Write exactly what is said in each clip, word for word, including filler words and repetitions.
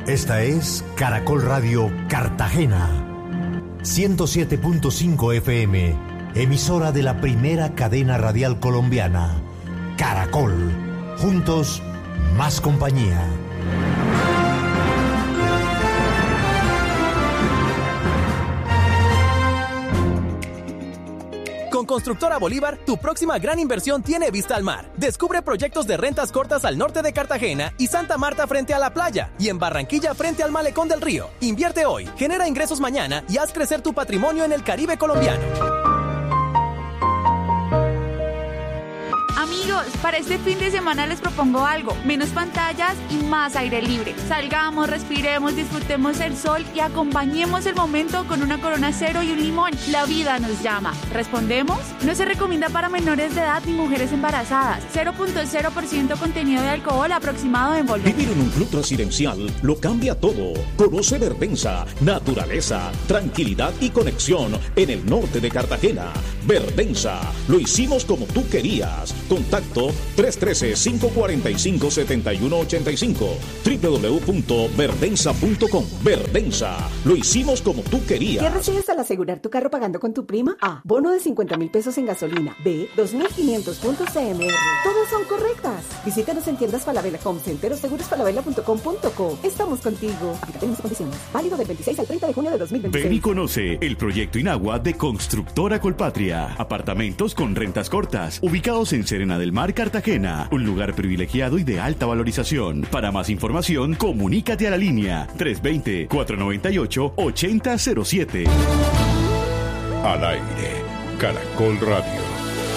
Esta es Caracol Radio Cartagena, ciento siete punto cinco F M, emisora de la primera cadena radial colombiana. Caracol, juntos, más compañía. Con Constructora Bolívar, tu próxima gran inversión tiene vista al mar. Descubre proyectos de rentas cortas al norte de Cartagena y Santa Marta frente a la playa y en Barranquilla frente al malecón del río. Invierte hoy, genera ingresos mañana y haz crecer tu patrimonio en el Caribe colombiano. Amigos, para este fin de semana les propongo algo, menos pantallas y más aire libre. Salgamos, respiremos, disfrutemos el sol y acompañemos el momento con una Corona Cero y un limón. La vida nos llama. ¿Respondemos? No se recomienda para menores de edad ni mujeres embarazadas. cero punto cero por ciento contenido de alcohol aproximado en volumen. Vivir en un club residencial lo cambia todo. Conoce Verdensa, naturaleza, tranquilidad y conexión en el norte de Cartagena. Verdensa, lo hicimos como tú querías. Contacto tres uno tres, cinco cuatro cinco, siete uno ocho cinco, doble u doble u doble u punto verdensa punto com. Verdensa, lo hicimos como tú querías. ¿Qué recibes al asegurar tu carro pagando con tu prima? A. Bono de cincuenta mil pesos en gasolina. B. dos mil quinientos puntos C M R. Todas son correctas. Visítanos en tiendas Falabella Home Center o seguros falabella punto com punto co. Estamos contigo. Aplica términos y condiciones. Válido del veintiséis al treinta de junio de dos mil veintiséis. Ven y conoce el proyecto Inagua de Constructora Colpatria. Apartamentos con rentas cortas, ubicados en Serena del Mar, Cartagena, un lugar privilegiado y de alta valorización. Para más información, comunícate a la línea tres dos cero, cuatro nueve ocho, ocho cero cero siete. Al aire, Caracol Radio.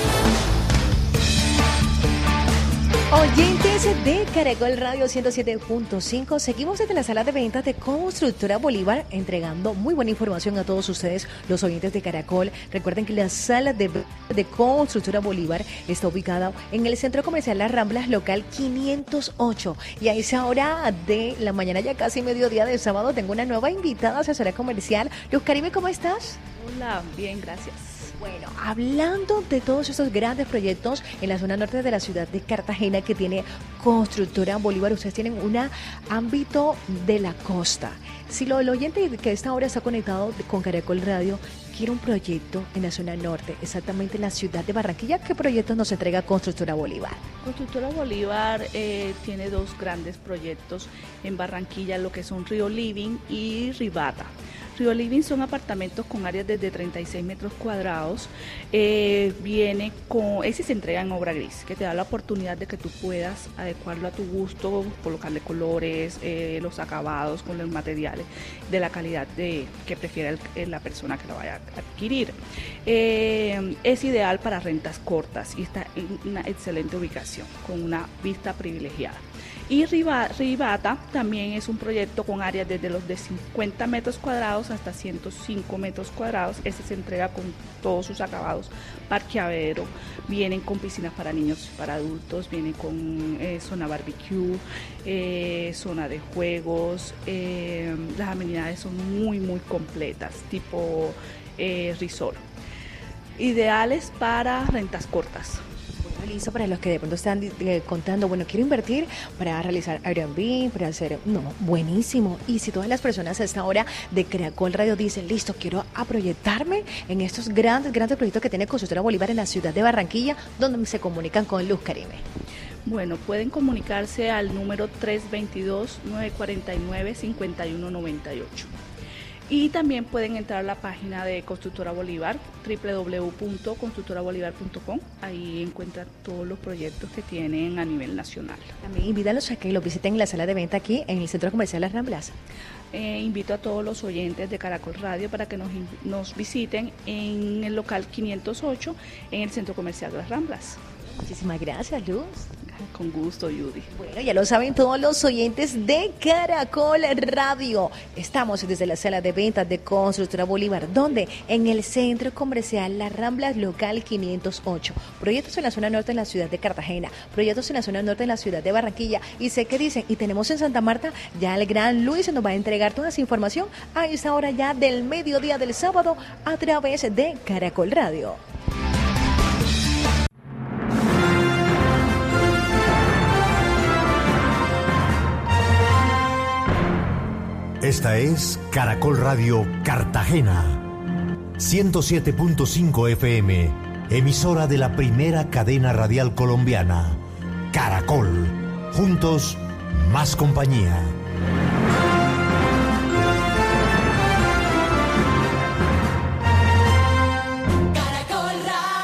Oyentes de Caracol Radio ciento siete punto cinco, seguimos desde la sala de ventas de Constructora Bolívar entregando muy buena información a todos ustedes, los oyentes de Caracol. Recuerden que la sala de, de Constructora Bolívar está ubicada en el Centro Comercial Las Ramblas, local quinientos ocho. Y a esa hora de la mañana, ya casi mediodía del sábado, tengo una nueva invitada, asesora comercial. Luz Karime, ¿cómo estás? Hola, bien, gracias. Bueno, hablando de todos estos grandes proyectos en la zona norte de la ciudad de Cartagena que tiene Constructora Bolívar, ustedes tienen un ámbito de la costa. Si lo, el oyente que a esta hora está conectado con Caracol Radio quiere un proyecto en la zona norte, exactamente en la ciudad de Barranquilla, ¿qué proyectos nos entrega Constructora Bolívar? Constructora Bolívar eh, tiene dos grandes proyectos en Barranquilla, lo que son Río Living y Ribata. Río Living son apartamentos con áreas desde treinta y seis metros cuadrados, eh, viene con, ese se entrega en obra gris, que te da la oportunidad de que tú puedas adecuarlo a tu gusto, colocarle colores, eh, los acabados con los materiales, de la calidad de, que prefiera el, la persona que lo vaya a adquirir. Eh, es ideal para rentas cortas y está en una excelente ubicación, con una vista privilegiada. Y Ribata también es un proyecto con áreas desde los de cincuenta metros cuadrados hasta ciento cinco metros cuadrados. Este se entrega con todos sus acabados, parqueadero, vienen con piscinas para niños y para adultos, vienen con eh, zona barbecue, eh, zona de juegos, eh, las amenidades son muy muy completas, tipo eh, resort. Ideales para rentas cortas. Listo para los que de pronto están eh, contando, bueno, quiero invertir para realizar Airbnb, para hacer, no, buenísimo. Y si todas las personas a esta hora de Caracol Radio dicen, listo, quiero aproyectarme en estos grandes, grandes proyectos que tiene Constructora Bolívar en la ciudad de Barranquilla, donde se comunican con Luz Karime. Bueno, pueden comunicarse al número tres dos dos, nueve cuatro nueve, cinco uno nueve ocho. Y también pueden entrar a la página de Constructora Bolívar, doble u doble u doble u punto constructora bolívar punto com. Ahí encuentran todos los proyectos que tienen a nivel nacional. También invítalos a que los visiten en la sala de venta aquí en el Centro Comercial Las Ramblas. Eh, invito a todos los oyentes de Caracol Radio para que nos, nos visiten en el local quinientos ocho en el Centro Comercial Las Ramblas. Muchísimas gracias, Luz. Con gusto, Judy. Bueno, ya lo saben todos los oyentes de Caracol Radio. Estamos desde la sala de ventas de Constructora Bolívar, donde en el Centro Comercial Las Ramblas, local quinientos ocho. Proyectos en la zona norte en la ciudad de Cartagena, proyectos en la zona norte en la ciudad de Barranquilla. Y sé que dicen, y tenemos en Santa Marta, ya el gran Luis nos va a entregar toda esa información a esta hora ya del mediodía del sábado a través de Caracol Radio. Esta es Caracol Radio Cartagena, ciento siete punto cinco F M, emisora de la primera cadena radial colombiana. Caracol, juntos, más compañía. Caracol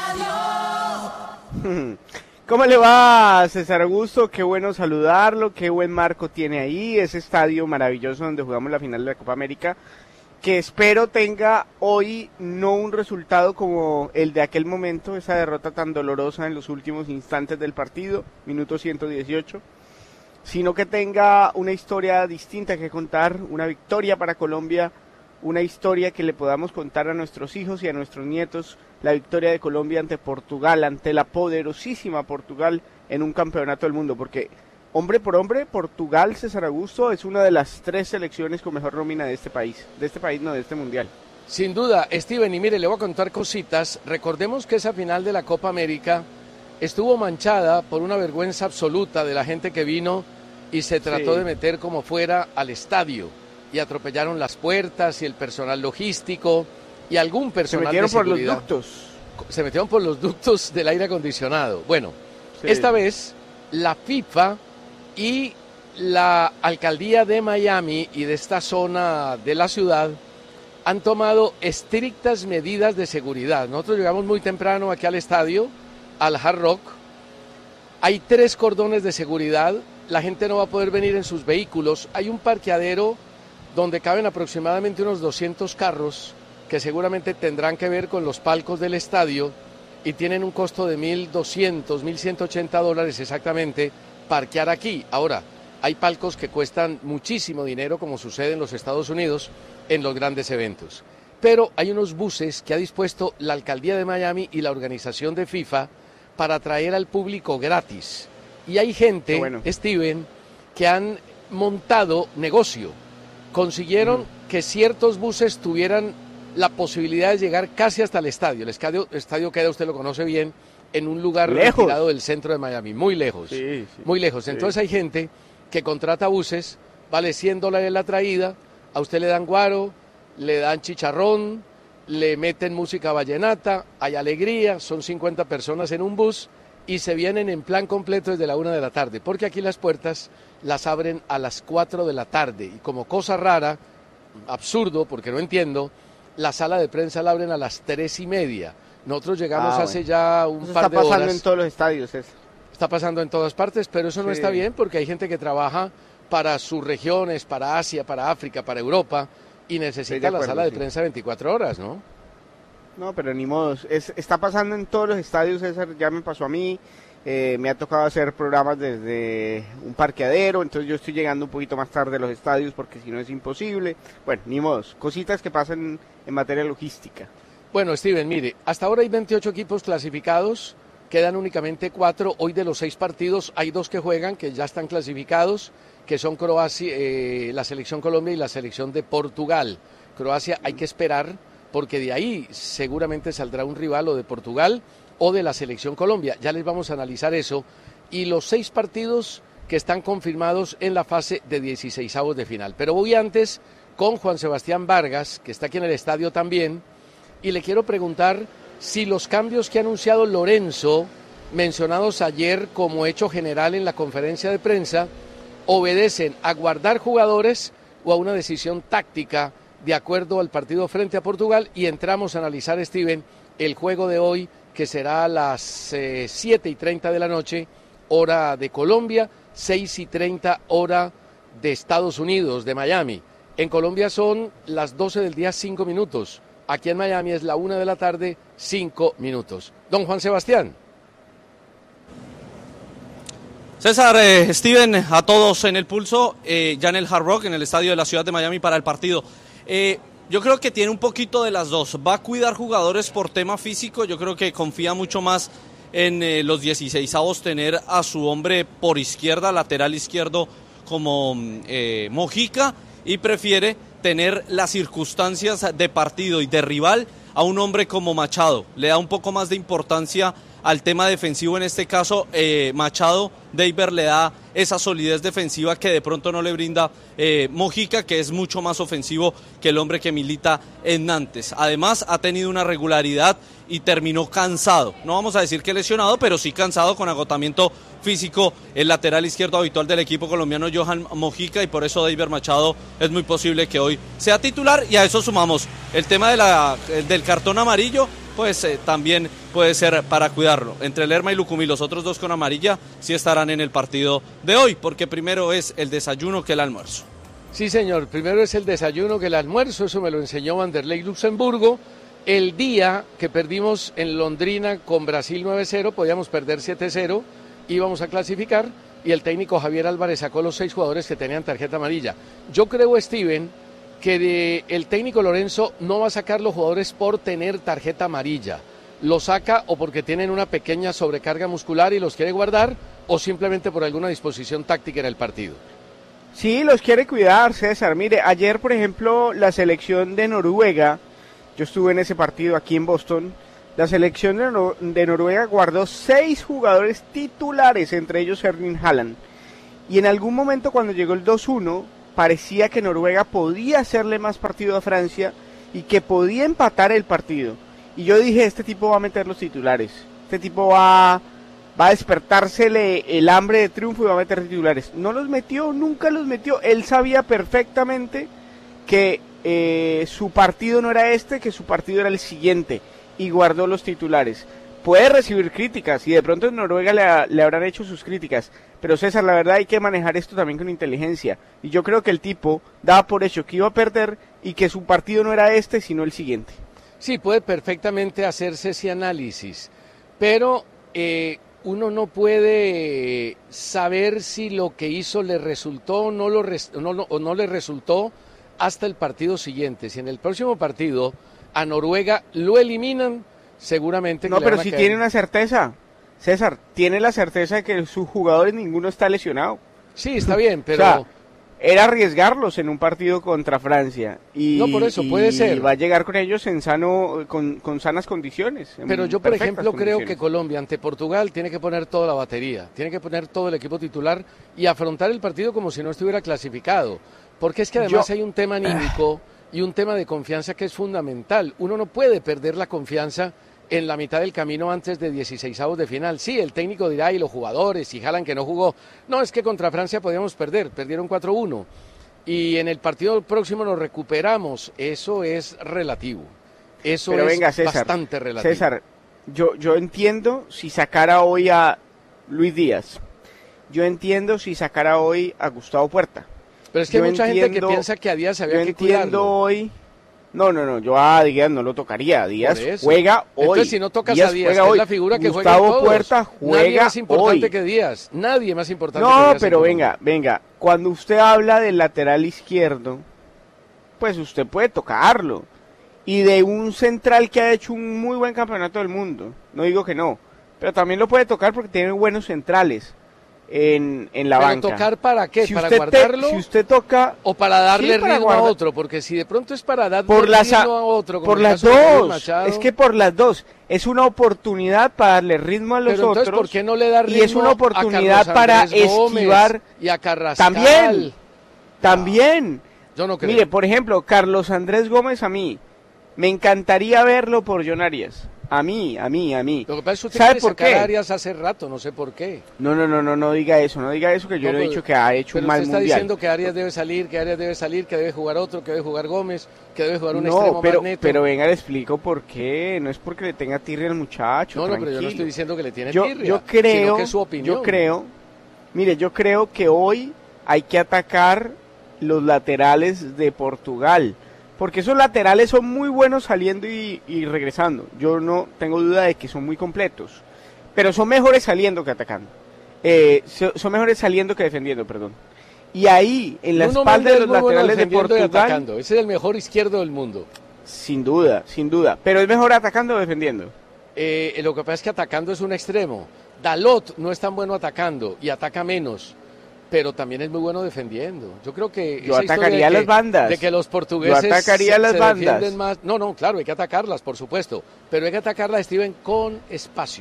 Radio. ¿Cómo le va, César Augusto? Qué bueno saludarlo, qué buen marco tiene ahí, ese estadio maravilloso donde jugamos la final de la Copa América, que espero tenga hoy no un resultado como el de aquel momento, esa derrota tan dolorosa en los últimos instantes del partido, minuto ciento dieciocho, sino que tenga una historia distinta que contar, una victoria para Colombia, una historia que le podamos contar a nuestros hijos y a nuestros nietos, la victoria de Colombia ante Portugal, ante la poderosísima Portugal en un campeonato del mundo, porque hombre por hombre, Portugal, César Augusto, es una de las tres selecciones con mejor nómina de este país, de este país no, de este mundial. Sin duda, Steven, y mire, le voy a contar cositas. Recordemos que esa final de la Copa América estuvo manchada por una vergüenza absoluta de la gente que vino y se trató sí. de meter como fuera al estadio, y atropellaron las puertas y el personal logístico y algún personal de seguridad. Se metieron por los ductos. Se metieron por los ductos del aire acondicionado. Bueno, sí. esta vez la FIFA y la alcaldía de Miami y de esta zona de la ciudad han tomado estrictas medidas de seguridad. Nosotros llegamos muy temprano aquí al estadio, al Hard Rock. Hay tres cordones de seguridad. La gente no va a poder venir en sus vehículos. Hay un parqueadero donde caben aproximadamente unos doscientos carros que seguramente tendrán que ver con los palcos del estadio y tienen un costo de mil doscientos, mil ciento ochenta dólares exactamente parquear aquí. Ahora, hay palcos que cuestan muchísimo dinero, como sucede en los Estados Unidos en los grandes eventos. Pero hay unos buses que ha dispuesto la alcaldía de Miami y la organización de FIFA para traer al público gratis. Y hay gente, bueno. Steven, que han montado negocio. Consiguieron mm. que ciertos buses tuvieran la posibilidad de llegar casi hasta el estadio. El estadio, estadio queda, usted lo conoce bien, en un lugar lejos. retirado del centro de Miami, muy lejos, sí, sí, muy lejos. Sí. Entonces hay gente que contrata buses, vale cien dólares la traída, a usted le dan guaro, le dan chicharrón, le meten música vallenata, hay alegría, son cincuenta personas en un bus y se vienen en plan completo desde la una de la tarde, porque aquí las puertas las abren a las cuatro de la tarde y como cosa rara, absurdo, porque no entiendo, la sala de prensa la abren a las tres y media. Nosotros llegamos ah, hace bueno. ya un eso par de horas. Está pasando en todos los estadios eso. Está pasando en todas partes, pero eso sí. no está bien porque hay gente que trabaja para sus regiones, para Asia, para África, para Europa y necesita acuerdo, la sala de sí. prensa veinticuatro horas, ¿no? No, pero ni modo, es, está pasando en todos los estadios, César, ya me pasó a mí. Eh, me ha tocado hacer programas desde un parqueadero, entonces yo estoy llegando un poquito más tarde a los estadios porque si no es imposible. Bueno, ni modo, cositas que pasan en materia logística. Bueno, Steven, mire, hasta ahora hay veintiocho equipos clasificados, quedan únicamente cuatro. Hoy de los seis partidos hay dos que juegan, que ya están clasificados, que son Croacia, eh, la selección Colombia y la selección de Portugal. Croacia hay que esperar porque de ahí seguramente saldrá un rival o de Portugal o de la selección Colombia. Ya les vamos a analizar eso. Y los seis partidos que están confirmados en la fase de dieciseisavos de final. Pero voy antes con Juan Sebastián Vargas, que está aquí en el estadio también, y le quiero preguntar si los cambios que ha anunciado Lorenzo, mencionados ayer como hecho general en la conferencia de prensa, obedecen a guardar jugadores o a una decisión táctica de acuerdo al partido frente a Portugal. Y entramos a analizar, Steven, el juego de hoy, que será a las eh, siete y treinta de la noche, hora de Colombia, seis y treinta hora de Estados Unidos, de Miami. En Colombia son las doce del día, cinco minutos. Aquí en Miami es la una de la tarde, cinco minutos. Don Juan Sebastián. César, eh, Steven, a todos en el pulso, eh, ya en el Hard Rock, en el estadio de la ciudad de Miami para el partido. Eh, Yo creo que tiene un poquito de las dos. Va a cuidar jugadores por tema físico. Yo creo que confía mucho más en eh, los dieciseisavos tener a su hombre por izquierda, lateral izquierdo como eh, Mojica, y prefiere tener las circunstancias de partido y de rival a un hombre como Machado. Le da un poco más de importancia al tema defensivo, en este caso eh, Machado, Deiber le da esa solidez defensiva que de pronto no le brinda eh, Mojica, que es mucho más ofensivo que el hombre que milita en Nantes. Además ha tenido una regularidad y terminó cansado, no vamos a decir que lesionado, pero sí cansado, con agotamiento físico, el lateral izquierdo habitual del equipo colombiano Johan Mojica, y por eso Deiber Machado es muy posible que hoy sea titular. Y a eso sumamos el tema de la, del cartón amarillo, pues eh, también puede ser para cuidarlo. Entre Lerma y Lucumí, los otros dos con amarilla, sí estarán en el partido de hoy, porque primero es el desayuno que el almuerzo. Sí, señor, primero es el desayuno que el almuerzo, eso me lo enseñó Vanderlei Luxemburgo. El día que perdimos en Londrina con Brasil nueve cero, podíamos perder siete cero, íbamos a clasificar, y el técnico Javier Álvarez sacó los seis jugadores que tenían tarjeta amarilla. Yo creo, Steven, que de, el técnico Lorenzo no va a sacar los jugadores por tener tarjeta amarilla. Lo saca o porque tienen una pequeña sobrecarga muscular y los quiere guardar, o simplemente por alguna disposición táctica en el partido. Sí, los quiere cuidar, César. Mire, ayer, por ejemplo, la selección de Noruega, yo estuve en ese partido aquí en Boston, la selección de, Nor- de Noruega guardó seis jugadores titulares, entre ellos Erling Haaland. Y en algún momento, cuando llegó el dos uno, parecía que Noruega podía hacerle más partido a Francia y que podía empatar el partido. Y yo dije, este tipo va a meter los titulares, este tipo va, va a despertársele el hambre de triunfo y va a meter titulares. No los metió, nunca los metió. Él sabía perfectamente que eh, su partido no era este, que su partido era el siguiente, y guardó los titulares. Puede recibir críticas, y de pronto en Noruega le, le habrán hecho sus críticas, pero César, la verdad hay que manejar esto también con inteligencia, y yo creo que el tipo daba por hecho que iba a perder y que su partido no era este sino el siguiente. Sí, puede perfectamente hacerse ese análisis, pero eh, uno no puede saber si lo que hizo le resultó o no, lo res, no, no, o no le resultó hasta el partido siguiente. Si en el próximo partido a Noruega lo eliminan, seguramente... No, que pero le van a si caer. tiene una certeza, César, tiene la certeza de que sus jugadores ninguno está lesionado. Sí, está bien, pero... O sea, era arriesgarlos en un partido contra Francia. Y, no, por eso, puede y ser. va a llegar con ellos en sano, con, con sanas condiciones. Pero yo, por ejemplo, creo condiciones. que Colombia ante Portugal tiene que poner toda la batería, tiene que poner todo el equipo titular y afrontar el partido como si no estuviera clasificado. Porque es que además Yo... hay un tema anímico y un tema de confianza que es fundamental. Uno no puede perder la confianza en la mitad del camino antes de dieciseisavos de final. Sí, el técnico dirá, y los jugadores, y Haaland que no jugó. No, es que contra Francia podíamos perder, perdieron cuatro uno. Y en el partido próximo nos recuperamos. Eso es relativo. Eso Pero es venga, César, bastante relativo. César, yo, yo entiendo si sacara hoy a Luis Díaz. Yo entiendo si sacara hoy a Gustavo Puerta. Pero es que yo hay mucha gente entiendo, que piensa que a Díaz había yo que entiendo cuidarlo. hoy... No, no, no, yo a Díaz no lo tocaría. Díaz Por eso. juega hoy. Entonces, si no tocas Díaz a Díaz, juega que es hoy. la figura que Gustavo juega en todos. Puerta juega Nadie más importante hoy. que Díaz. Nadie más importante que No, Díaz. pero venga, venga. Cuando usted habla del lateral izquierdo, pues usted puede tocarlo. Y de un central que ha hecho un muy buen campeonato del mundo. No digo que no. Pero también lo puede tocar porque tiene buenos centrales en, en la ¿Pero banca. tocar para qué? Si ¿Para usted te- guardarlo? si usted toca... ¿O para darle Sí, para ritmo a guardar- otro? Porque si de pronto es para darle por las, ritmo a otro, como por el las caso de Carlos dos, Machado, es que por las dos, es una oportunidad para darle ritmo a los pero entonces, otros, ¿por qué no le da ritmo y es una a oportunidad Carlos para Andrés Gómez esquivar, y a Carrascal? también, también, Yo no creo. mire, por ejemplo, Carlos Andrés Gómez a mí, me encantaría verlo por John Arias, a mí, a mí, a mí, Lo que pasa es que usted ¿sabe quiere por sacar qué? a Arias hace rato, no sé por qué. No, no, no, no, no diga eso, no diga eso, que yo no, he pero- dicho que ha hecho pero un mal usted está mundial. diciendo que Arias debe salir, que Arias debe salir, que debe jugar otro, que debe jugar Gómez, que debe jugar un No, extremo pero, más neto. pero venga, le explico por qué, no es porque le tenga tirria al muchacho, No, no, pero yo no tranquilo. estoy diciendo que le tiene yo, tirria, yo sino creo, que es su opinión. yo creo, mire, yo creo que hoy hay que atacar los laterales de Portugal, porque esos laterales son muy buenos saliendo y, y regresando. Yo no tengo duda de que son muy completos, pero son mejores saliendo que atacando. Eh, so- son mejores saliendo que defendiendo, perdón. Y ahí, en la Nuno espalda Méndez de es los muy bueno laterales de defendiendo y Portugal, atacando. Ese es el mejor izquierdo del mundo. sin duda, sin duda. Pero es mejor atacando o defendiendo. Eh, lo que pasa es que atacando es un extremo. Dalot no es tan bueno atacando y ataca menos, pero también es muy bueno defendiendo. Yo creo que Yo esa historia atacaría de a que- las bandas. de que los portugueses Yo atacaría a se- las se bandas. defienden más. No, no, claro, hay que atacarlas, por supuesto, pero hay que atacarlas, Steven, con espacio.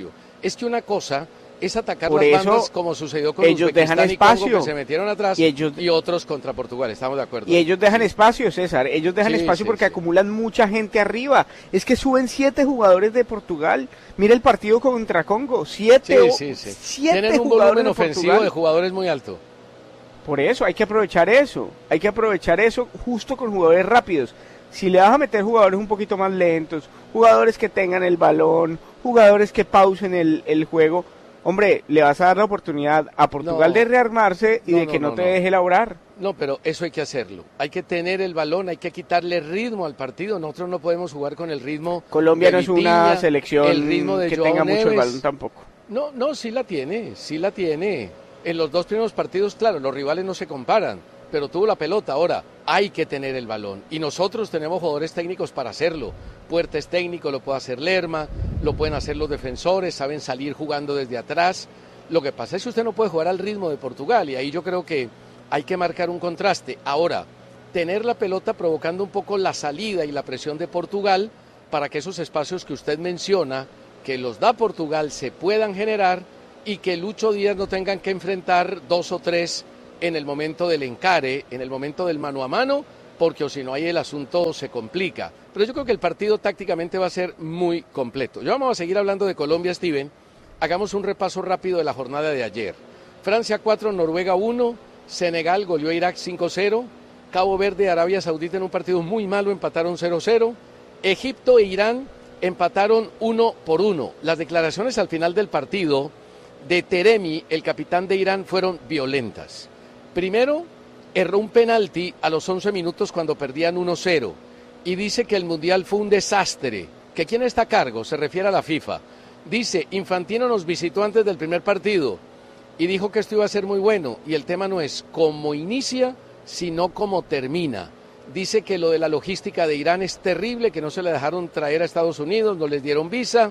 Es que una cosa es atacar Por las eso, bandas como sucedió con ellos Uzbekistán dejan y Congo, espacio. que se metieron atrás, Y ellos- y otros contra Portugal, estamos de acuerdo. Y ellos dejan espacio, César, ellos dejan Sí, espacio sí, porque sí. acumulan mucha gente arriba. Es que suben siete jugadores de Portugal. Mira el partido contra Congo, siete, Sí, o- sí, sí. siete Tienen un jugadores volumen de ofensivo Portugal. de jugadores muy alto. Por eso, hay que aprovechar eso, hay que aprovechar eso justo con jugadores rápidos. Si le vas a meter jugadores un poquito más lentos, jugadores que tengan el balón, jugadores que pausen el, el juego, hombre, le vas a dar la oportunidad a Portugal No. de rearmarse y No, de no, que no, no, te no. deje labrar. No, pero eso hay que hacerlo. Hay que tener el balón, hay que quitarle ritmo al partido. Nosotros no podemos jugar con el ritmo. Colombia de no es Vitinha, una selección el ritmo de que Joao tenga mucho el Neves. balón tampoco. No, no, sí la tiene, sí la tiene. En los dos primeros partidos, claro, los rivales no se comparan, pero tuvo la pelota. Ahora, hay que tener el balón. Y nosotros tenemos jugadores técnicos para hacerlo. Puerta es técnico, lo puede hacer Lerma, lo pueden hacer los defensores, saben salir jugando desde atrás. Lo que pasa es que usted no puede jugar al ritmo de Portugal, y ahí yo creo que hay que marcar un contraste. Ahora, tener la pelota provocando un poco la salida y la presión de Portugal para que esos espacios que usted menciona, que los da Portugal, se puedan generar y que Lucho Díaz no tengan que enfrentar dos o tres en el momento del encare, en el momento del mano a mano, porque o si no ahí el asunto se complica. Pero yo creo que el partido tácticamente va a ser muy completo. Ya vamos a seguir hablando de Colombia, Steven. Hagamos un repaso rápido de la jornada de ayer. Francia cuatro, Noruega uno, Senegal goleó a Irak cinco cero, Cabo Verde, Arabia Saudita en un partido muy malo empataron cero cero, Egipto e Irán empataron uno por uno. Las declaraciones al final del partido de Teremi, el capitán de Irán, fueron violentas. Primero, erró un penalti a los once minutos cuando perdían uno cero y dice que el Mundial fue un desastre, que quién está a cargo, se refiere a la FIFA. Dice, Infantino nos visitó antes del primer partido y dijo que esto iba a ser muy bueno, y el tema no es cómo inicia, sino cómo termina. Dice que lo de la logística de Irán es terrible, que no se le dejaron traer a Estados Unidos, no les dieron visa,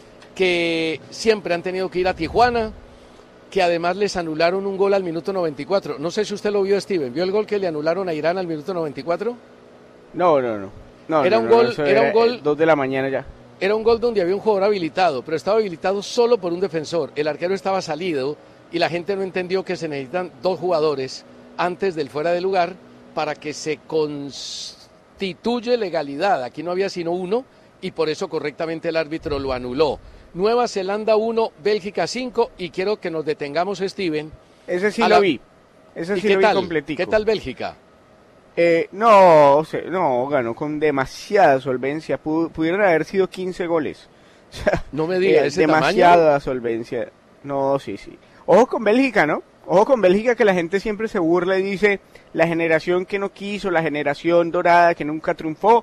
que siempre han tenido que ir a Tijuana, que además les anularon un gol al minuto noventa y cuatro. No sé si usted lo vio, Steven, ¿vio el gol que le anularon a Irán al minuto noventa y cuatro? No, no, no. no Era no, un no, gol, eso era un gol... dos de la mañana ya. Era un gol donde había un jugador habilitado, pero estaba habilitado solo por un defensor. El arquero estaba salido y la gente no entendió que se necesitan dos jugadores antes del fuera de lugar para que se constituye legalidad. Aquí no había sino uno y por eso correctamente el árbitro lo anuló. Nueva Zelanda uno, Bélgica cinco, y quiero que nos detengamos, Steven. Ese sí a lo la- vi. Ese ¿Y sí qué lo vi tal? completico. ¿Qué tal Bélgica? Eh, no, o sea, no, ganó con demasiada solvencia. Pu- pudieron haber sido quince goles. O sea, No me diga, eh, ese demasiada tamaño. solvencia. No, sí, sí. Ojo con Bélgica, ¿no? Ojo con Bélgica, que la gente siempre se burla y dice la generación que no quiso, la generación dorada que nunca triunfó,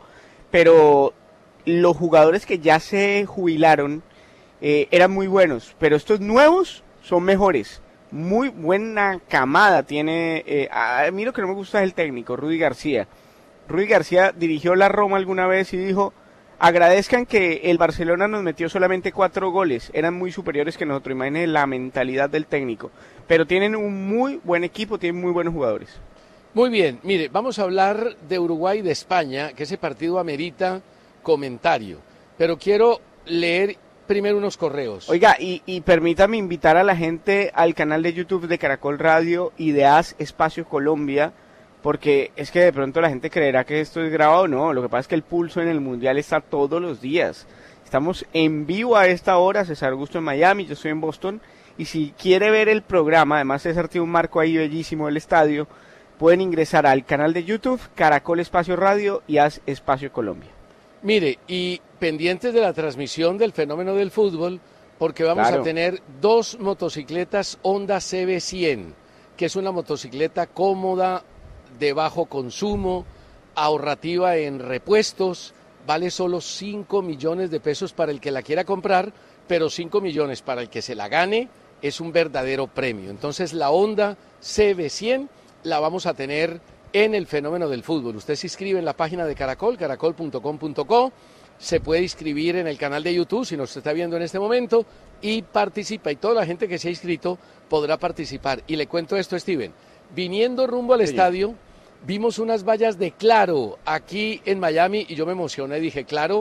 pero los jugadores que ya se jubilaron eh, eran muy buenos, pero estos nuevos son mejores. Muy buena camada tiene, eh, a mí lo que no me gusta es el técnico, Rudy García. Rudy García dirigió la Roma alguna vez y dijo, agradezcan que el Barcelona nos metió solamente cuatro goles, eran muy superiores que nosotros, imagínense la mentalidad del técnico, pero tienen un muy buen equipo, tienen muy buenos jugadores. Muy bien, mire, vamos a hablar de Uruguay y de España, que ese partido amerita comentario, pero quiero leer primero unos correos. Oiga, y, y permítame invitar a la gente al canal de YouTube de Caracol Radio y de As Espacio Colombia, porque es que de pronto la gente creerá que esto es grabado. No, lo que pasa es que el pulso en el Mundial está todos los días. Estamos en vivo a esta hora, César Augusto en Miami, yo estoy en Boston, y si quiere ver el programa, además César tiene un marco ahí bellísimo del estadio, pueden ingresar al canal de YouTube, Caracol Espacio Radio y As Espacio Colombia. Mire, y pendientes de la transmisión del fenómeno del fútbol, porque vamos Claro. a tener dos motocicletas Honda C B cien, que es una motocicleta cómoda, de bajo consumo, ahorrativa en repuestos, vale solo cinco millones de pesos para el que la quiera comprar, pero cinco millones para el que se la gane es un verdadero premio. Entonces la Honda C B cien la vamos a tener en el fenómeno del fútbol. Usted se inscribe en la página de Caracol, caracol punto com punto co, se puede inscribir en el canal de YouTube si nos está viendo en este momento y participa, y toda la gente que se ha inscrito podrá participar. Y le cuento esto, Steven, viniendo rumbo al Sí. estadio, vimos unas vallas de Claro aquí en Miami y yo me emocioné, dije, Claro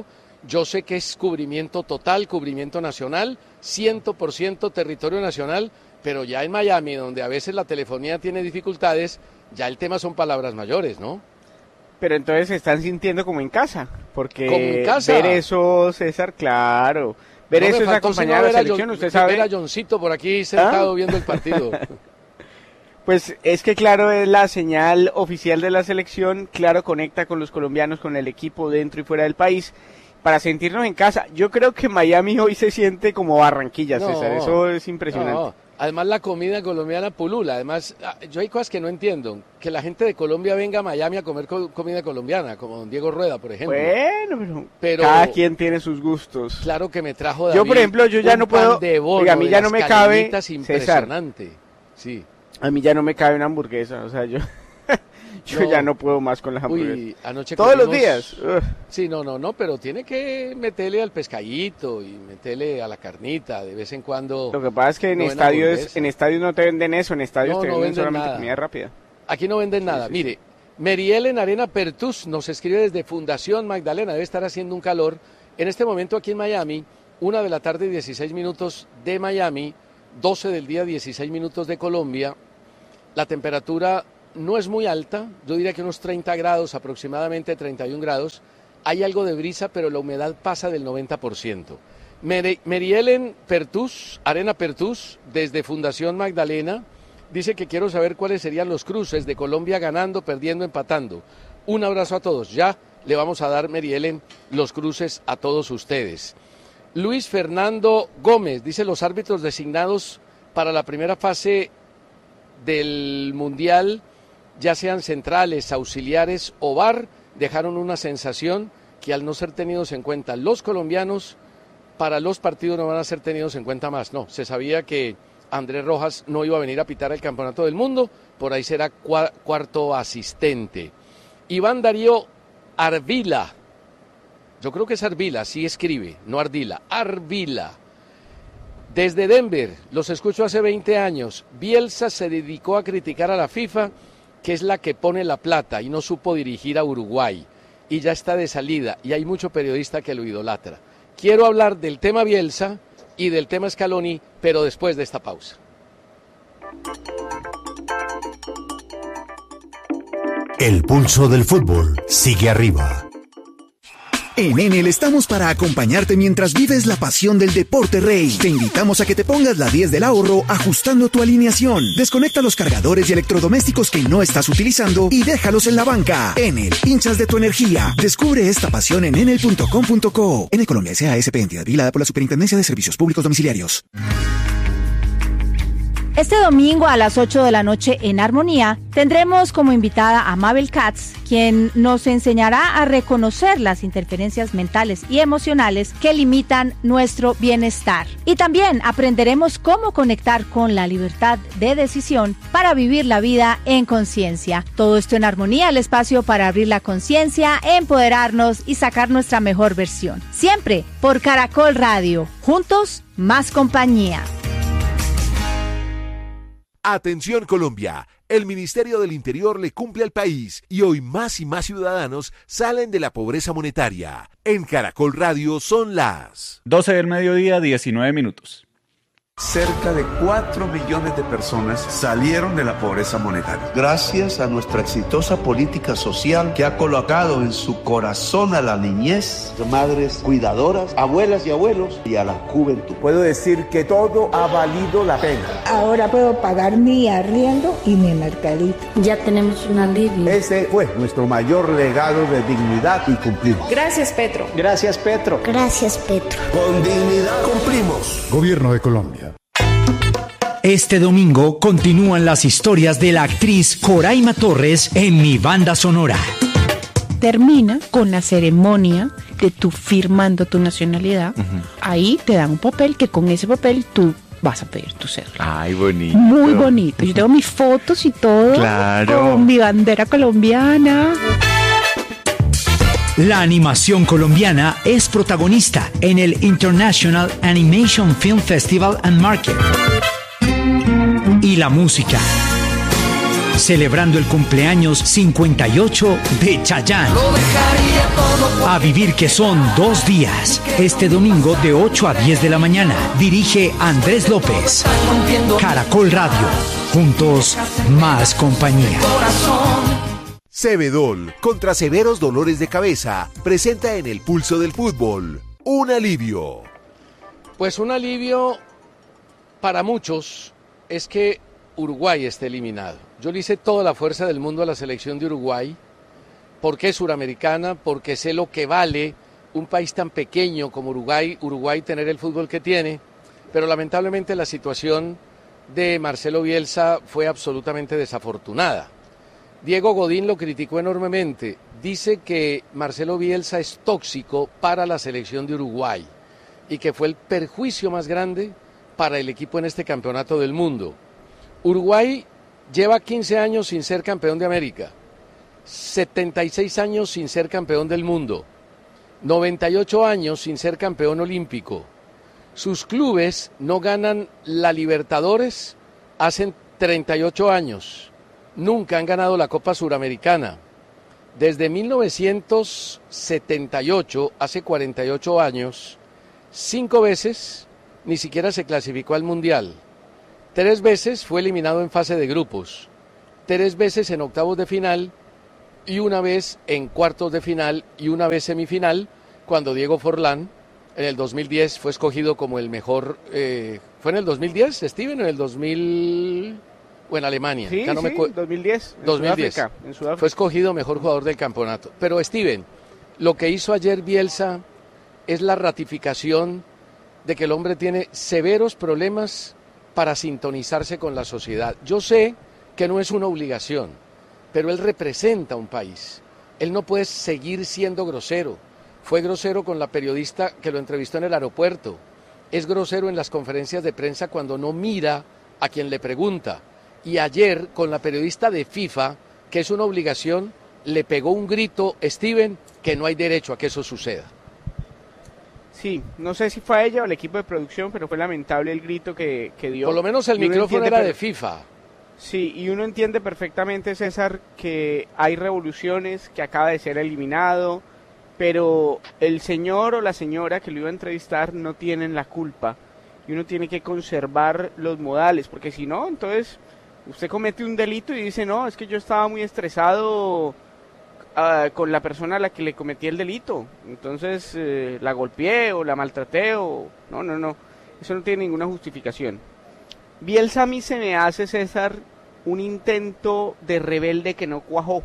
Yo sé que es cubrimiento total, cubrimiento nacional, cien por ciento territorio nacional, pero ya en Miami, donde a veces la telefonía tiene dificultades, ya el tema son palabras mayores, ¿no? Pero entonces se están sintiendo como en casa, porque como en casa. Ver eso, César, claro, ver no eso es acompañar a la selección, John, usted sabe. Ver a Johncito por aquí sentado ¿Ah? viendo el partido. Pues es que claro, es la señal oficial de la selección, claro, conecta con los colombianos, con el equipo dentro y fuera del país, para sentirnos en casa. Yo creo que Miami hoy se siente como Barranquilla, no, César, eso es impresionante. No. Además la comida colombiana pulula, además yo hay cosas que no entiendo, que la gente de Colombia venga a Miami a comer co- comida colombiana, como don Diego Rueda, por ejemplo. Bueno, pero, pero cada quien tiene sus gustos. Claro que me trajo David, yo por ejemplo, yo ya no puedo, de bono, oiga, a mí ya no me cabe, impresionante. César, sí. A mí ya no me cabe una hamburguesa, o sea, yo yo no. ya no puedo más con las hamburguesas. Uy, anoche todos comimos... los días. Uf. Sí, no, no, no, pero tiene que meterle al pescadito y meterle a la carnita de vez en cuando. Lo que pasa es que en no estadios en estadios no te venden eso, en estadios no, te no venden, venden solamente nada. comida rápida. Aquí no venden nada. Sí, sí, Mire, sí. Merielen Arena Pertus nos escribe desde Fundación Magdalena, debe estar haciendo un calor. En este momento aquí en Miami, una de la tarde, dieciséis minutos de Miami, doce del día, dieciséis minutos de Colombia. La temperatura no es muy alta, yo diría que unos treinta grados, aproximadamente treinta y un grados. Hay algo de brisa, pero la humedad pasa del noventa por ciento. Merielen Pertus, Arena Pertus, desde Fundación Magdalena, dice que quiero saber cuáles serían los cruces de Colombia ganando, perdiendo, empatando. Un abrazo a todos. Ya le vamos a dar, Merielen, los cruces a todos ustedes. Luis Fernando Gómez dice los árbitros designados para la primera fase del Mundial, ya sean centrales, auxiliares o V A R, dejaron una sensación que al no ser tenidos en cuenta los colombianos, para los partidos no van a ser tenidos en cuenta más. No, se sabía que Andrés Rojas no iba a venir a pitar el Campeonato del Mundo, por ahí será cua- cuarto asistente. Iván Darío Arvila, yo creo que es Arvila, así escribe, no Ardila, Arvila. Desde Denver, los escucho hace veinte años, Bielsa se dedicó a criticar a la FIFA, que es la que pone la plata, y no supo dirigir a Uruguay, y ya está de salida, y hay mucho periodista que lo idolatra. Quiero hablar del tema Bielsa y del tema Scaloni, pero después de esta pausa. El pulso del fútbol sigue arriba. En Enel estamos para acompañarte mientras vives la pasión del deporte rey. Te invitamos a que te pongas la diez del ahorro ajustando tu alineación. Desconecta los cargadores y electrodomésticos que no estás utilizando y déjalos en la banca. Enel, hinchas de tu energía. Descubre esta pasión en enel punto com punto co. Enel Colombia S A S P, entidad vigilada por la Superintendencia de Servicios Públicos Domiciliarios. Este domingo a las ocho de la noche en Armonía tendremos como invitada a Mabel Katz, quien nos enseñará a reconocer las interferencias mentales y emocionales que limitan nuestro bienestar. Y también aprenderemos cómo conectar con la libertad de decisión para vivir la vida en conciencia. Todo esto en Armonía, el espacio para abrir la conciencia, empoderarnos y sacar nuestra mejor versión. Siempre por Caracol Radio. Juntos, más compañía. Atención Colombia, el Ministerio del Interior le cumple al país y hoy más y más ciudadanos salen de la pobreza monetaria. En Caracol Radio son las doce del mediodía, diecinueve minutos. Cerca de cuatro millones de personas salieron de la pobreza monetaria. Gracias a nuestra exitosa política social que ha colocado en su corazón a la niñez, madres cuidadoras, abuelas y abuelos y a la juventud. Puedo decir que todo ha valido la pena. Ahora puedo pagar mi arriendo y mi mercadito. Ya tenemos un alivio. Ese fue nuestro mayor legado de dignidad y cumplimos. Gracias, Petro. Gracias, Petro. Gracias, Petro. Con dignidad cumplimos. Gobierno de Colombia. Este domingo continúan las historias de la actriz Coraima Torres en Mi Banda Sonora. Termina con la ceremonia de tú firmando tu nacionalidad. Uh-huh. Ahí te dan un papel que con ese papel tú vas a pedir tu cédula. Ay, bonito. Muy bonito. Yo tengo mis fotos y todo. Claro. Con mi bandera colombiana. La animación colombiana es protagonista en el International Animation Film Festival and Market. Y la música. celebrando el cumpleaños cincuenta y ocho de Chayanne. A vivir que son dos días. Este domingo de ocho a diez de la mañana. Dirige Andrés López. Caracol Radio. Juntos, más compañía. Cebedol, contra severos dolores de cabeza, presenta en el pulso del fútbol un alivio. Pues un alivio para muchos es que Uruguay esté eliminado. Yo le hice toda la fuerza del mundo a la selección de Uruguay, porque es suramericana, porque sé lo que vale un país tan pequeño como Uruguay, Uruguay tener el fútbol que tiene, pero lamentablemente la situación de Marcelo Bielsa fue absolutamente desafortunada. Diego Godín lo criticó enormemente, dice que Marcelo Bielsa es tóxico para la selección de Uruguay y que fue el perjuicio más grande para el equipo en este campeonato del mundo. Uruguay lleva quince años sin ser campeón de América, setenta y seis años sin ser campeón del mundo, noventa y ocho años sin ser campeón olímpico. Sus clubes no ganan la Libertadores hace treinta y ocho años. Nunca han ganado la Copa Suramericana. Desde mil novecientos setenta y ocho, hace cuarenta y ocho años, cinco veces ni siquiera se clasificó al Mundial. Tres veces fue eliminado en fase de grupos, tres veces en octavos de final y una vez en cuartos de final y una vez semifinal, cuando Diego Forlán en el dos mil diez fue escogido como el mejor... Eh, ¿Fue en el dos mil diez, Steven, o en el dos mil... o en Alemania? Sí, no sí, me cu... dos mil diez, en dos mil diez. Sudáfrica, en Sudáfrica. Fue escogido mejor jugador del campeonato. Pero Steven, lo que hizo ayer Bielsa es la ratificación de que el hombre tiene severos problemas para sintonizarse con la sociedad. Yo sé que no es una obligación, pero él representa un país. Él no puede seguir siendo grosero. Fue grosero con la periodista que lo entrevistó en el aeropuerto. Es grosero en las conferencias de prensa cuando no mira a quien le pregunta. Y ayer con la periodista de FIFA, que es una obligación, le pegó un grito, Steven, que no hay derecho a que eso suceda. Sí, no sé si fue a ella o al equipo de producción, pero fue lamentable el grito que, que dio. Por lo menos el micrófono era de FIFA. Sí, y uno entiende perfectamente, César, que hay revoluciones, que acaba de ser eliminado, pero el señor o la señora que lo iba a entrevistar no tienen la culpa. Y uno tiene que conservar los modales, porque si no, entonces usted comete un delito y dice, no, es que yo estaba muy estresado Uh, con la persona a la que le cometí el delito, entonces eh, la golpeé o la maltraté o... No, no, no, eso no tiene ninguna justificación. Bielsa a mí se me hace, César, un intento de rebelde que no cuajó,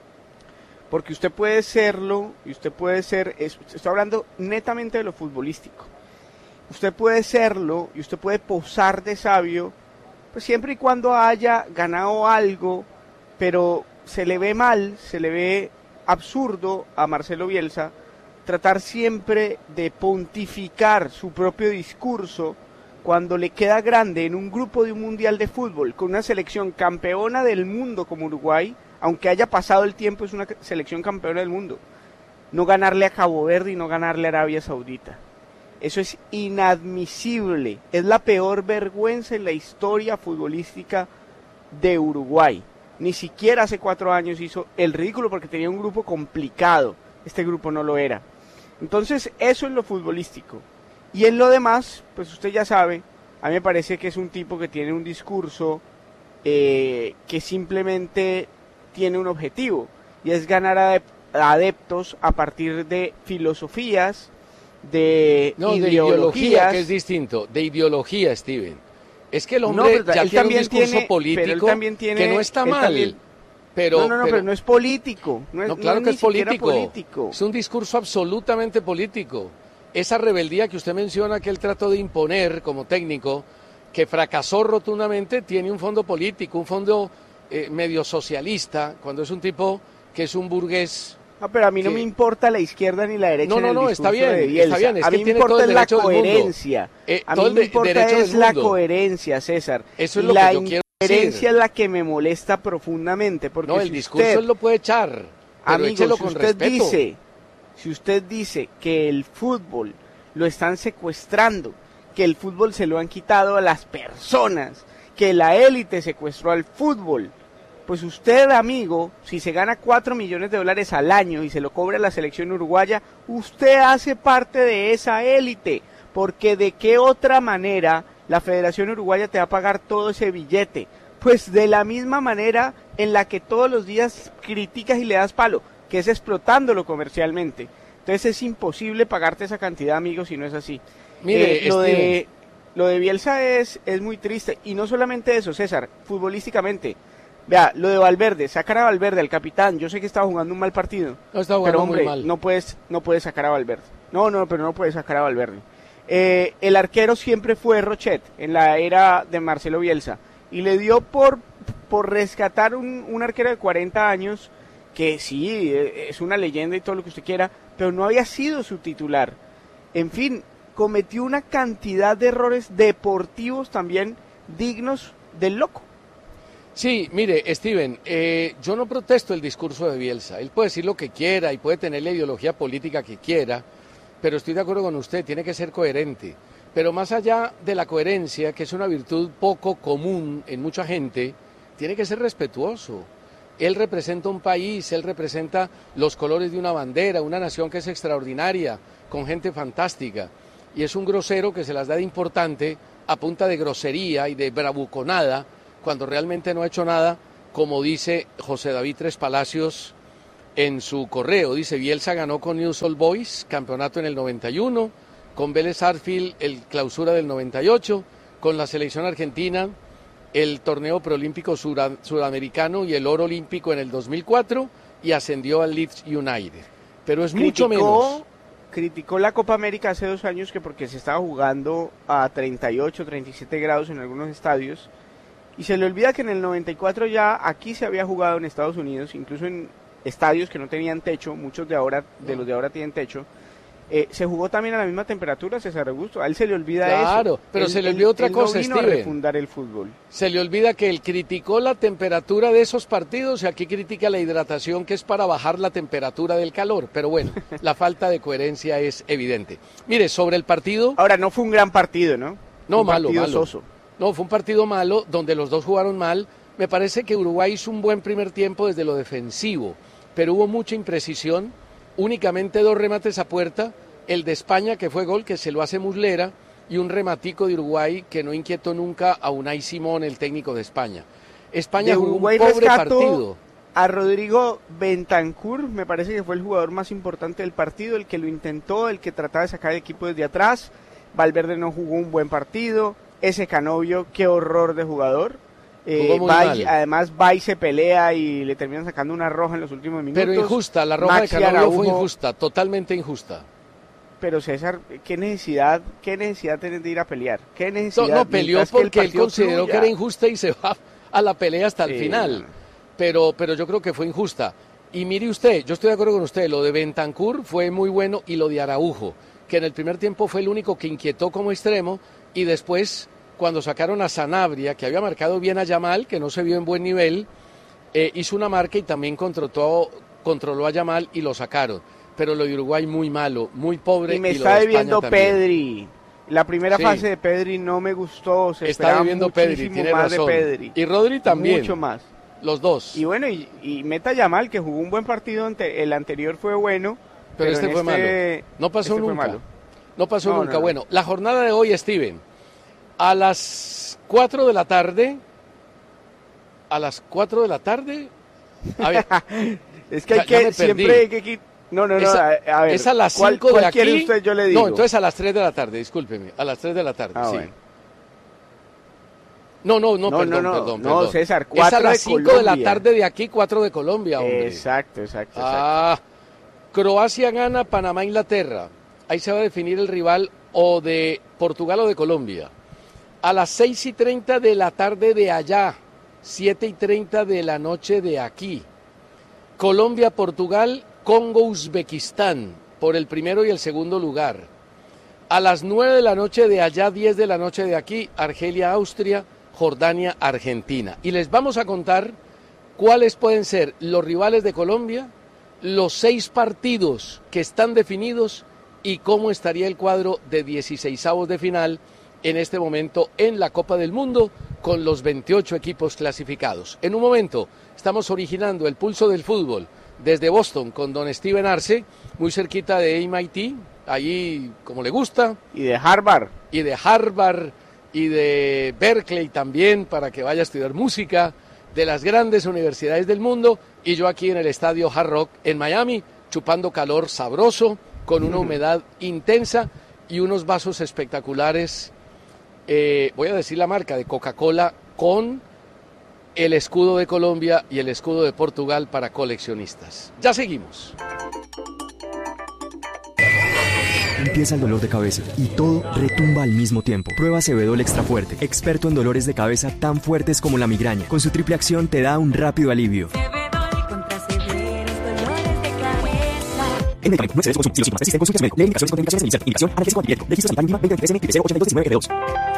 porque usted puede serlo y usted puede ser, estoy hablando netamente de lo futbolístico, usted puede serlo y usted puede posar de sabio, pues siempre y cuando haya ganado algo, pero se le ve mal, se le ve absurdo a Marcelo Bielsa tratar siempre de pontificar su propio discurso cuando le queda grande en un grupo de un mundial de fútbol con una selección campeona del mundo como Uruguay, aunque haya pasado el tiempo es una selección campeona del mundo, no ganarle a Cabo Verde y no ganarle a Arabia Saudita. Eso es inadmisible, es la peor vergüenza en la historia futbolística de Uruguay. Ni siquiera hace cuatro años hizo el ridículo porque tenía un grupo complicado. Este grupo no lo era. Entonces, eso es lo futbolístico. Y en lo demás, pues usted ya sabe, a mí me parece que es un tipo que tiene un discurso eh, que simplemente tiene un objetivo, y es ganar adep- adeptos a partir de filosofías, de no, ideologías. de ideología, que es distinto, de ideología, Steven. Es que el hombre no, ya él tiene un discurso tiene, político tiene, que no está mal. También, pero, no, no, no, pero, pero no es político. No, es, no claro no que es es político. político. Es un discurso absolutamente político. Esa rebeldía que usted menciona que él trató de imponer como técnico, que fracasó rotundamente, tiene un fondo político, un fondo eh, medio socialista, cuando es un tipo que es un burgués. No, pero a mí que... no me importa la izquierda ni la derecha. No, no, en el no, está bien, de Bielsa. está bien. Es a que mí tiene me importa todo el la derecho coherencia. Eh, a todo mí el me importa es del la mundo. coherencia, César. Eso es y lo la que yo quiero incoherencia decir. es la que me molesta profundamente. Porque no, el si discurso usted, él lo puede echar, pero amigo, échelo si con usted respeto. dice, si usted dice que el fútbol lo están secuestrando, que el fútbol se lo han quitado a las personas, que la élite secuestró al fútbol, pues usted, amigo, si se gana cuatro millones de dólares al año y se lo cobra la selección uruguaya, usted hace parte de esa élite, porque de qué otra manera la Federación Uruguaya te va a pagar todo ese billete. Pues de la misma manera en la que todos los días criticas y le das palo, que es explotándolo comercialmente. Entonces es imposible pagarte esa cantidad, amigo, si no es así. Mire, eh, lo de lo de Bielsa es, es muy triste, y no solamente eso, César, futbolísticamente. Vea, lo de Valverde, sacar a Valverde, al capitán, yo sé que estaba jugando un mal partido, no, estaba jugando pero hombre, muy mal. no puedes, no puedes sacar a Valverde. No, no, pero no puedes sacar a Valverde. Eh, el arquero siempre fue Rochet, en la era de Marcelo Bielsa, y le dio por, por rescatar un, un arquero de cuarenta años, que sí, es una leyenda y todo lo que usted quiera, pero no había sido su titular. En fin, cometió una cantidad de errores deportivos también dignos del loco. Sí, mire, Steven, eh, yo no protesto el discurso de Bielsa. Él puede decir lo que quiera y puede tener la ideología política que quiera, pero estoy de acuerdo con usted, tiene que ser coherente. Pero más allá de la coherencia, que es una virtud poco común en mucha gente, tiene que ser respetuoso. Él representa un país, él representa los colores de una bandera, una nación que es extraordinaria, con gente fantástica. Y es un grosero que se las da de importante a punta de grosería y de bravuconada, cuando realmente no ha hecho nada, como dice José David Tres Palacios en su correo. Dice, Bielsa ganó con Newell's Old Boys, campeonato en el noventa y uno, con Vélez Sarsfield el clausura del noventa y ocho, con la selección argentina el torneo preolímpico sura, sudamericano y el oro olímpico en el dos mil cuatro, y ascendió al Leeds United. Pero es criticó, mucho menos. Criticó la Copa América hace dos años que porque se estaba jugando a treinta y ocho, treinta y siete grados en algunos estadios, y se le olvida que en el noventa y cuatro ya aquí se había jugado en Estados Unidos, incluso en estadios que no tenían techo, muchos de ahora de los de ahora tienen techo, eh, se jugó también a la misma temperatura, César Augusto. A él se le olvida claro, eso. Claro, pero él, se le él, olvidó otra él cosa, no vino Steven. a refundar el fútbol. Se le olvida que él criticó la temperatura de esos partidos y aquí critica la hidratación, que es para bajar la temperatura del calor. Pero bueno, la falta de coherencia es evidente. Mire, sobre el partido... Ahora, no fue un gran partido, ¿no? No, un malo, partido malo. Soso. No, fue un partido malo donde los dos jugaron mal. Me parece que Uruguay hizo un buen primer tiempo desde lo defensivo, pero hubo mucha imprecisión, únicamente dos remates a puerta, el de España que fue gol, que se lo hace Muslera, y un rematico de Uruguay que no inquietó nunca a Unai Simón, el técnico de España. España de jugó Uruguay un pobre rescato partido. A Rodrigo Bentancur, me parece que fue el jugador más importante del partido, el que lo intentó, el que trataba de sacar el equipo desde atrás. Valverde no jugó un buen partido. Ese Canovio, qué horror de jugador. Eh, va y, además va y se pelea y le terminan sacando una roja en los últimos minutos. Pero injusta, la roja Maxi de Canovio Araujo, fue injusta, totalmente injusta. Pero César, ¿qué necesidad, qué necesidad tenés de ir a pelear? ¿Qué necesidad? No, no peleó porque él consideró fluya. que era injusta y se va a la pelea hasta el sí. final. Pero, pero yo creo que fue injusta. Y mire usted, yo estoy de acuerdo con usted, lo de Bentancur fue muy bueno y lo de Araujo, que en el primer tiempo fue el único que inquietó como extremo, y después, cuando sacaron a Sanabria, que había marcado bien a Yamal, que no se vio en buen nivel, eh, hizo una marca y también controló, controló a Yamal y lo sacaron. Pero lo de Uruguay muy malo, muy pobre. Y me y está lo de debiendo también. Pedri. La primera sí. fase de Pedri no me gustó. Se está debiendo Pedri, tiene más razón. De Pedri. Y Rodri también. Mucho más. Los dos. Y bueno, y, y meta Yamal, que jugó un buen partido. El anterior fue bueno. Pero, pero este fue este, malo. No pasó este nunca. No pasó no, nunca. No, no. Bueno, la jornada de hoy, Steven. A las cuatro de la tarde. A las cuatro de la tarde. A ver. es que hay que siempre hay que No, no, no, es a, a ver. Es a las ¿cuál, cinco de cuál aquí. quiere usted? Yo le digo. No, entonces a las tres de la tarde, discúlpeme. A las tres de la tarde, ah, sí. Bueno. No, no, no, no, perdón, no, no, perdón, no, perdón. César, cuatro es a las de cinco Colombia. de la tarde de aquí, cuatro de Colombia, hombre. Exacto, exacto, exacto. Ah, Croacia gana, Panamá, Inglaterra. Ahí se va a definir el rival o de Portugal o de Colombia. A las seis y treinta de la tarde de allá, siete y treinta de la noche de aquí. Colombia, Portugal, Congo, Uzbekistán, por el primero y el segundo lugar. A las nueve de la noche de allá, diez de la noche de aquí, Argelia, Austria, Jordania, Argentina. Y les vamos a contar cuáles pueden ser los rivales de Colombia, los seis partidos que están definidos y cómo estaría el cuadro de dieciseisavos de final en este momento en la Copa del Mundo con los veintiocho equipos clasificados. En un momento Estamos originando el pulso del fútbol desde Boston con don Steven Arce, muy cerquita de M I T, allí como le gusta. Y de Harvard. Y de Harvard, y de Berkeley también, para que vaya a estudiar música, de las grandes universidades del mundo, y yo aquí en el estadio Hard Rock en Miami, chupando calor sabroso, con una humedad intensa y unos vasos espectaculares, eh, voy a decir la marca, de Coca-Cola, con el escudo de Colombia y el escudo de Portugal para coleccionistas. Ya seguimos. Empieza el dolor de cabeza y todo retumba al mismo tiempo. Prueba Acebedol Extra Fuerte, experto en dolores de cabeza tan fuertes como la migraña. Con su triple acción te da un rápido alivio. El medicamento no excede su consumo. Si los síntomas persisten, consulte a su médico. Lee indicaciones, contraindicaciones e indicación. Analgésico antibiótico. Registro sanitario mínima veinte veintitrés N I P cero ochenta y dos diecinueve G dos.